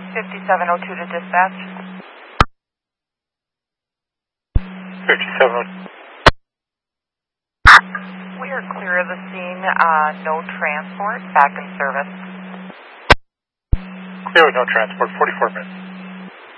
5702 to dispatch. 5702. We are clear of the scene. No transport. Back in service. Clear with no transport. 44 minutes.